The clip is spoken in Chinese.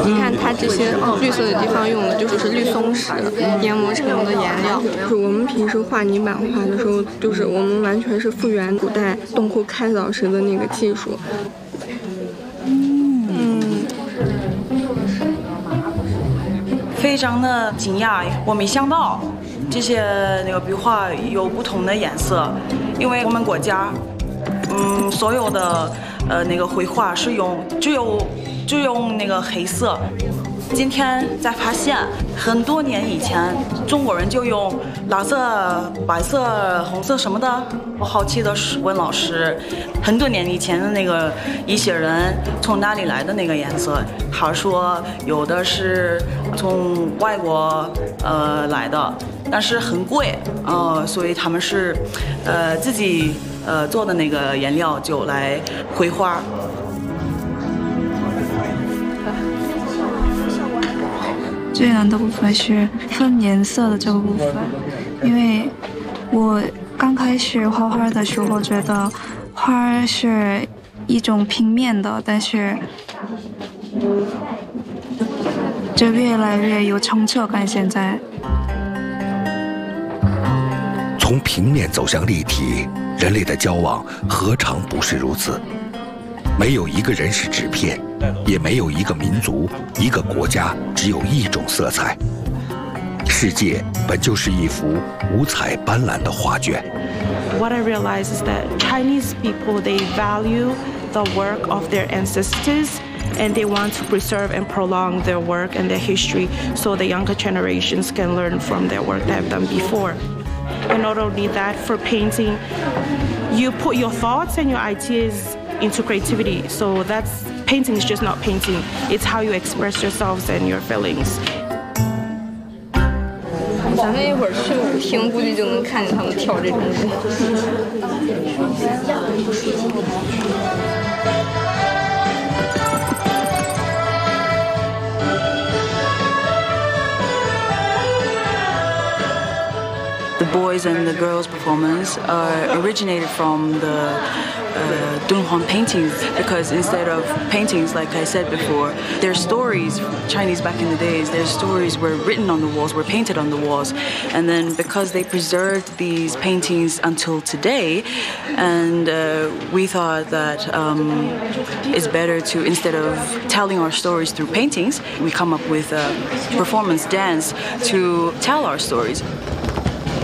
你看它这些绿色的地方用的就是绿松石研磨成的颜料。就是我们平时画泥板画的时候，就是我们完全是复原古代洞窟开凿时的那个技术。 非常的惊讶，我没想到这些那个壁画有不同的颜色，因为我们国家，所有的那个绘画是只用那个黑色。今天才发现，很多年以前中国人就用蓝色、白色、红色什么的。我好奇的是问老师，很多年以前的那个一些人从哪里来的那个颜色？他说有的是从外国来的，但是很贵，所以他们是自己做的那个颜料就来绘画。 最难的部分是分颜色的这个部分，因为我刚开始画画的时候觉得画是一种平面的，但是就越来越有成就感。现在从平面走向立体，人类的交往何尝不是如此？没有一个人是纸片，也没有一个民族、一个国家只有一种色彩。世界本就是一幅五彩斑斓的画卷。 What I realize is that Chinese people, they value the work of their ancestors, and they want to preserve and prolong their work and their history so the younger generations can learn from their work they have done before. And not only that, for painting, you put your thoughts and your ideas into creativity. So that's painting is just not painting. It's how you express yourselves and your feelings. 咱们一会儿去舞厅，估计就能看见他们跳这种舞。 The boys and the girls' performance originated from the Dunhuang paintings, because instead of paintings, like I said before, their stories, Chinese back in the days, their stories were written on the walls, were painted on the walls. And then because they preserved these paintings until today, and we thought that it's better to, instead of telling our stories through paintings, we come up with a performance dance to tell our stories.